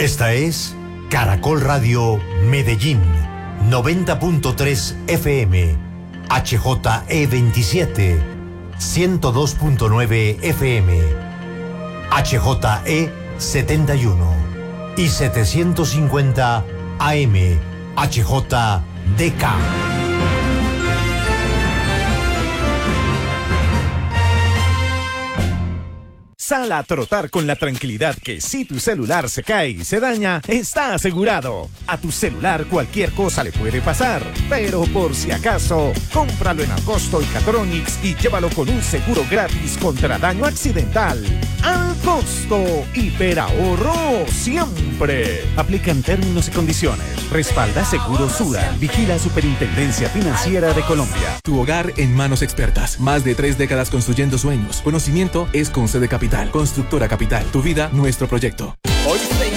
Esta es Caracol Radio Medellín, 90.3 FM, HJE27, 102.9 FM, HJE71 y 750 AM, HJDK. Sal a trotar con la tranquilidad que si tu celular se cae y se daña, está asegurado. A tu celular cualquier cosa le puede pasar, pero por si acaso, cómpralo en Agosto y Catronics y llévalo con un seguro gratis contra daño accidental. Al costo, hiperahorro siempre. Aplican términos y condiciones. Respalda Seguro Sura. Vigila Superintendencia Financiera de Colombia. Tu hogar en manos expertas. Más de 3 décadas construyendo sueños. Conocimiento es con C de Capital. Constructora Capital. Tu vida, nuestro proyecto. Hoy